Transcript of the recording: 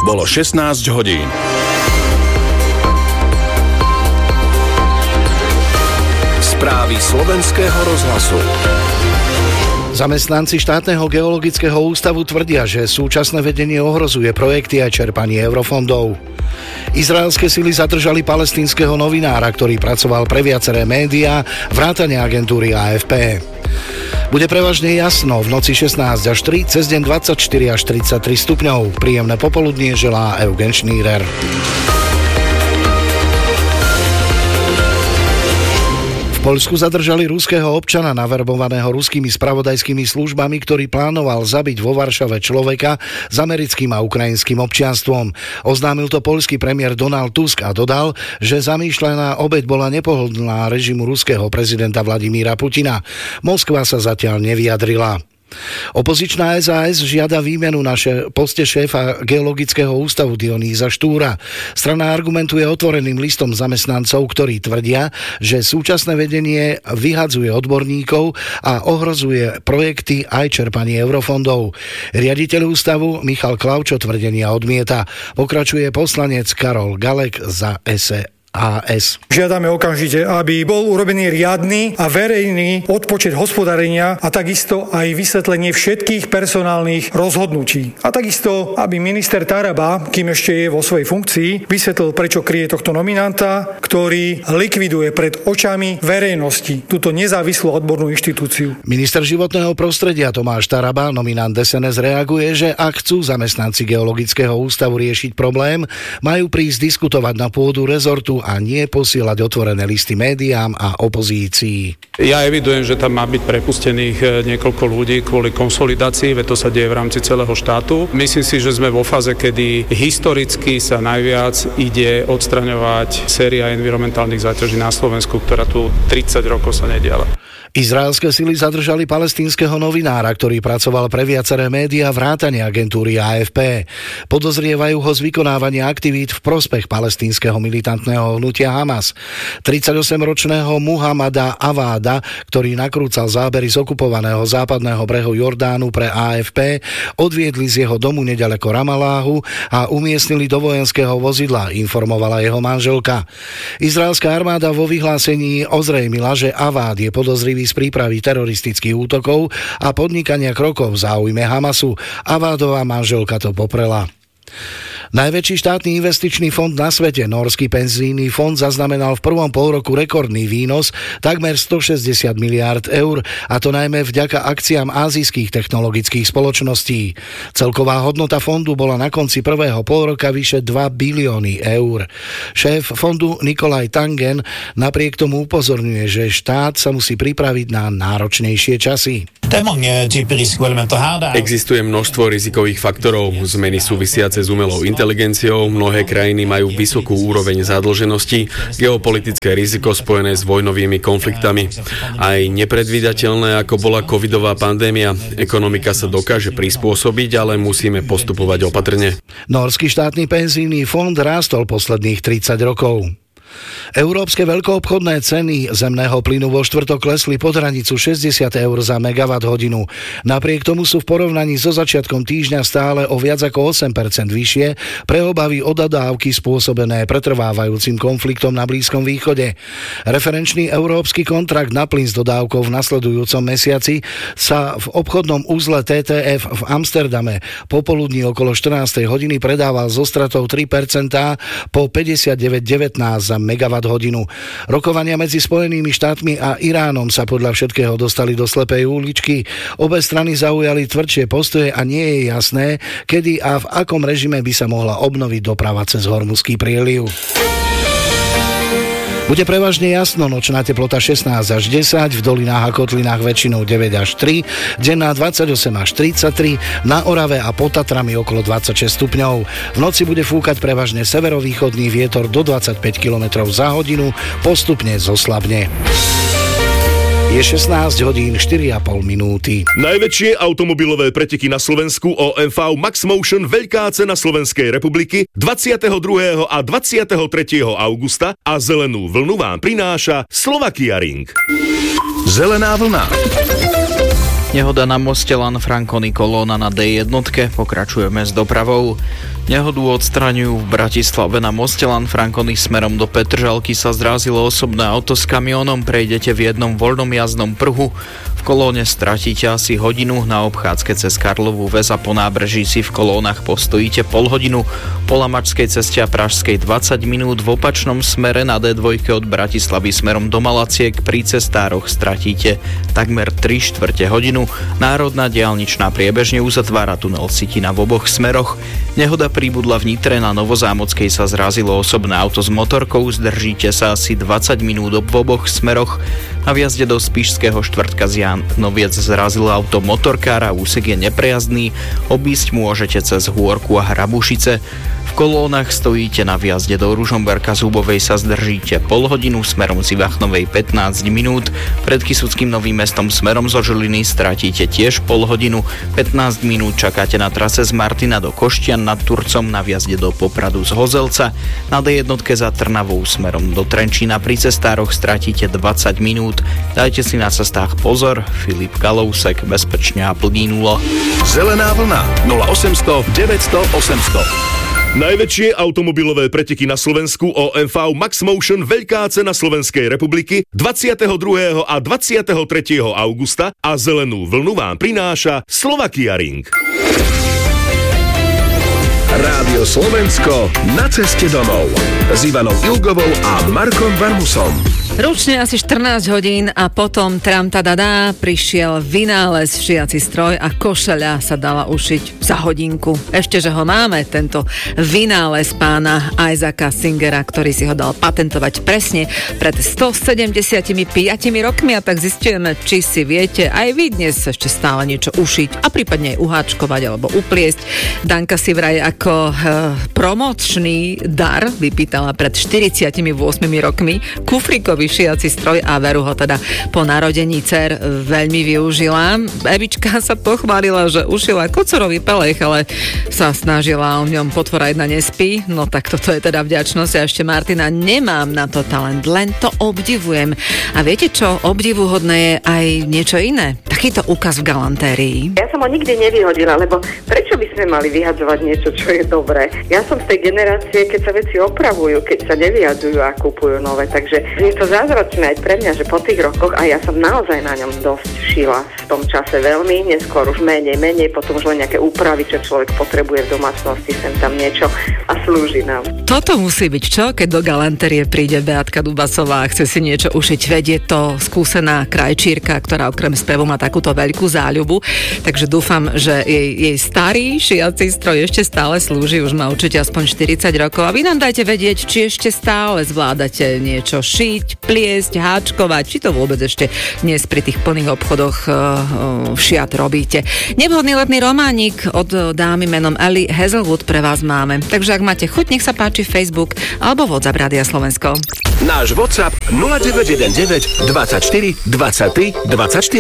Bolo 16 hodín. Správy Slovenského rozhlasu. Zamestnanci štátneho geologického ústavu tvrdia, že súčasné vedenie ohrozuje projekty a čerpanie eurofondov. Izraelské sily zadržali palestínskeho novinára, ktorý pracoval pre viaceré médiá, vrátane agentúry AFP. Bude prevažne jasno, v noci 16 až 3, cez deň 24 až 33 stupňov. Príjemné popoludnie želá Eugen Šnírer. V Poľsku zadržali ruského občana naverbovaného ruskými spravodajskými službami, ktorý plánoval zabiť vo Varšave človeka s americkým a ukrajinským občianstvom. Oznámil to poľský premiér Donald Tusk a dodal, že zamýšľaná obeť bola nepohodlná režimu ruského prezidenta Vladimíra Putina. Moskva sa zatiaľ nevyjadrila. Opozičná SAS žiada výmenu na poste šéfa geologického ústavu Dionýza Štúra. Strana argumentuje otvoreným listom zamestnancov, ktorí tvrdia, že súčasné vedenie vyhadzuje odborníkov a ohrozuje projekty aj čerpanie eurofondov. Riaditeľ ústavu Michal Klavčo tvrdenia odmieta. Pokračuje poslanec Karol Galek za SAS. Žiadame okamžite, aby bol urobený riadny a verejný odpočet hospodárenia a takisto aj vysvetlenie všetkých personálnych rozhodnutí. A takisto, aby minister Taraba, kým ešte je vo svojej funkcii, vysvetlil, prečo kryje tohto nominanta, ktorý likviduje pred očami verejnosti túto nezávislú odbornú inštitúciu. Minister životného prostredia Tomáš Taraba, nominant SNS, reaguje, že ak chcú zamestnanci geologického ústavu riešiť problém, majú prísť diskutovať na pôdu rezortu a nie posielať otvorené listy médiám a opozícii. Ja evidujem, že tam má byť prepustených niekoľko ľudí kvôli konsolidácii, veď to sa deje v rámci celého štátu. Myslím si, že sme vo fáze, kedy historicky sa najviac ide odstraňovať séria environmentálnych záťaží na Slovensku, ktorá tu 30 rokov sa nediala. Izraelské sily zadržali palestínskeho novinára, ktorý pracoval pre viaceré médiá vrátane agentúry AFP. Podozrievajú ho z vykonávania aktivít v prospech palestínskeho militantného hnutia Hamas. 38-ročného Muhammada Aváda, ktorý nakrúcal zábery z okupovaného západného brehu Jordánu pre AFP, odviedli z jeho domu neďaleko Ramaláhu a umiestnili do vojenského vozidla, informovala jeho manželka. Izraelská armáda vo vyhlásení ozrejmila, že Avád je podozrivý z prípravy teroristických útokov a podnikania krokov v záujme Hamasu. Avádová manželka to poprela. Najväčší štátny investičný fond na svete, Nórsky penzijný fond, zaznamenal v prvom polroku rekordný výnos takmer 160 miliárd eur, a to najmä vďaka akciám ázijských technologických spoločností. Celková hodnota fondu bola na konci prvého polroka vyše 2 bilióny eur. Šéf fondu Nikolaj Tangen napriek tomu upozorňuje, že štát sa musí pripraviť na náročnejšie časy. Existuje množstvo rizikových faktorov, zmeny súvisiace s umelou inteligenciou, mnohé krajiny majú vysokú úroveň zadlženosti, geopolitické riziko spojené s vojnovými konfliktami. Aj nepredvídateľné, ako bola covidová pandémia, ekonomika sa dokáže prispôsobiť, ale musíme postupovať opatrne. Nórsky štátny penzijný fond rástol posledných 30 rokov. Európske veľkoobchodné ceny zemného plynu vo štvrtok klesli pod hranicu 60 eur za megawatt hodinu. Napriek tomu sú v porovnaní so začiatkom týždňa stále o viac ako 8% vyššie pre obavy o dodávky spôsobené pretrvávajúcim konfliktom na Blízkom východe. Referenčný európsky kontrakt na plyn s dodávkou v nasledujúcom mesiaci sa v obchodnom uzle TTF v Amsterdame popoludní okolo 14. hodiny predával so stratou 3% po 59,19 za megawatt hodinu. Rokovania medzi Spojenými štátmi a Iránom sa podľa všetkého dostali do slepej uličky. Obe strany zaujali tvrdšie postoje a nie je jasné, kedy a v akom režime by sa mohla obnoviť doprava cez Hormuzský prieliv. Bude prevažne jasno, nočná teplota 16 až 10, v dolinách a kotlinách väčšinou 9 až 3, denná 28 až 33, na Orave a pod Tatrami okolo 26 stupňov. V noci bude fúkať prevažne severovýchodný vietor do 25 km za hodinu, postupne zoslabne. Je 16 hodín 4,5 minúty. Najväčšie automobilové preteky na Slovensku OMV Max Motion Veľká cena Slovenskej republiky 22. a 23. augusta a zelenú vlnu vám prináša Slovakia Ring. Zelená vlna. Nehoda na moste Lan Franconi, kolóna na D1, pokračujeme s dopravou. Nehodu odstraňujú v Bratislave na moste Lan Franconi smerom do Petržalky sa zrázilo osobné auto s kamiónom, prejdete v jednom voľnom jazdnom pruhu. V kolóne stratíte asi hodinu, na obchádzke cez Karlovú väz a po nábrží si v kolónach postojíte pol hodinu, po Lamačskej ceste a Pražskej 20 minút, v opačnom smere na D2 od Bratislavy smerom do Malaciek pri cestároch stratíte takmer 3/4 hodinu. Národná diaľničná priebežne uzatvára tunel Sitina v oboch smeroch. Nehoda príbudla v Nitre, na Novozámockej sa zrazilo osobné auto s motorkou, zdržíte sa asi 20 minút v oboch smeroch. Na vjazde do Spišského štvrtka z Janoviec zrazilo auto motorkára, úsek je neprejazdný, obísť môžete cez Hôrku a Hrabušice. V kolónach stojíte na vjazde do Ružomberka, Zubovej sa zdržíte pol hodinu, smerom z Ivachnovej 15 minút, pred Kysuckým Novým Mestom smerom zo Žiliny stratíte tiež pol hodinu, 15 minút čakáte na trase z Martina do Koštian nad Turcom, na vjazde do Popradu z Hozelca, na D1 za Trnavou smerom do Trenčína pri cestároch stratíte 20 minút. Dajte si na cestách pozor. Filip Kalousek, bezpečne a plnínulo. Zelená vlna 0800 900 800. Najväčšie automobilové preteky na Slovensku OMV Max Motion Veľká cena Slovenskej republiky 22. a 23. augusta a zelenú vlnu vám prináša Slovakia Ring. Rádio Slovensko na ceste domov s Ivanou Ilgovou a Markom Varmusom. Ručne asi 14 hodín a potom tramtadadá prišiel vynález šiaci stroj a košeľa sa dala ušiť za hodinku. Ešte, že ho máme, tento vynález pána Isaaca Singera, ktorý si ho dal patentovať presne pred 175 rokmi, a tak zistujeme, či si viete aj vy dnes ešte stále niečo ušiť a prípadne aj uháčkovať alebo upliesť. Danka si vraj ako promočný dar vypýtala pred 48 rokmi kufrikový šiaci stroj a Veru ho teda po narodení dcer veľmi využila. Evička sa pochválila, že ušila kocorový pelech, ale sa snažila, o ňom potvora jedna nespí. No tak toto je teda vďačnosť. A ešte Martina, nemám na to talent, len to obdivujem. A viete čo? Obdivuhodné je aj niečo iné. Takýto úkaz v galantérii. Ja som ho nikdy nevyhodila, lebo prečo by sme mali vyhadzovať niečo, čo je dobré? Ja som z tej generácie, keď sa veci opravujú, keď sa nevyhadzujú a kúpujú nové, takže je to zázračné aj pre mňa, že po tých rokoch, a ja som naozaj na ňom dosť šila v tom čase veľmi, neskôr už menej, potom už len nejaké úpravy, čo človek potrebuje v domácnosti, sem tam niečo a slúži nám. Toto musí byť čo, keď do galantérie príde Beatka Dubasová a chce si niečo ušiť. Vedie to skúsená krajčírka, ktorá okrem spevu má takúto veľkú záľubu, takže dúfam, že jej starý šiaci stroj ešte stále slúži, už má určite aspoň 40 rokov a vy nám dajte vedieť, či ešte stále zvládate niečo šiť, pliesť, háčkovať, či to vôbec ešte dnes pri tých plných obchodoch šiat robíte. Nevhodný letný románik od dámy menom Ellie Hazelwood pre vás máme, takže ak máte chuť, nech sa páči Facebook alebo WhatsApp Rádia Slovensko. Náš WhatsApp 0919 24 23 24.